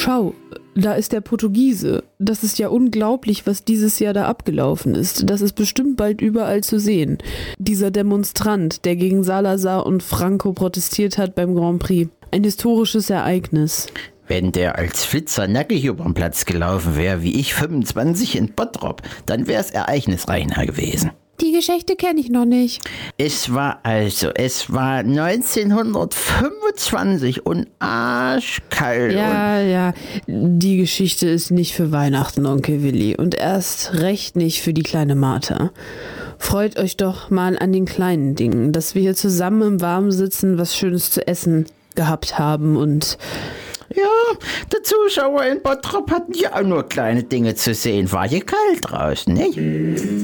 Schau, da ist der Portugiese. Das ist ja unglaublich, was dieses Jahr da abgelaufen ist. Das ist bestimmt bald überall zu sehen. Dieser Demonstrant, der gegen Salazar und Franco protestiert hat beim Grand Prix. Ein historisches Ereignis. Wenn der als Flitzer nackig über den Platz gelaufen wäre, wie ich 25 in Bottrop, dann wäre es ereignisreicher gewesen. Die Geschichte kenne ich noch nicht. Es war 1925 und arschkalt. Ja, die Geschichte ist nicht für Weihnachten, Onkel Willi. Und erst recht nicht für die kleine Martha. Freut euch doch mal an den kleinen Dingen, dass wir hier zusammen im Warmen sitzen, was Schönes zu essen gehabt haben und... Ja, die Zuschauer in Bottrop hatten ja auch nur kleine Dinge zu sehen. War ja kalt draußen, nicht?